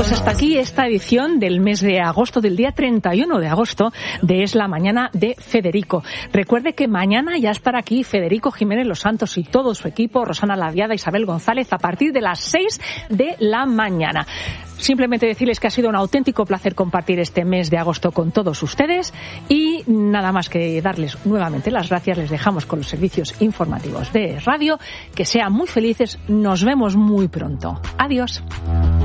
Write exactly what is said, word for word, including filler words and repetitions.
Pues hasta aquí esta edición del mes de agosto, del día treinta y uno de agosto, de Es la Mañana de Federico. Recuerde que mañana ya estará aquí Federico Jiménez Los Santos y todo su equipo, Rosana Laviada, Isabel González, a partir de las seis de la mañana. Simplemente decirles que ha sido un auténtico placer compartir este mes de agosto con todos ustedes y nada más que darles nuevamente las gracias. Les dejamos con los servicios informativos de radio. Que sean muy felices. Nos vemos muy pronto. Adiós.